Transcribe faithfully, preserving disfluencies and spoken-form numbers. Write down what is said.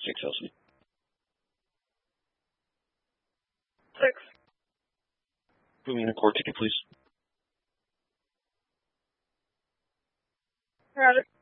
Six helps me. Six. Put me in a court ticket, please. Got it.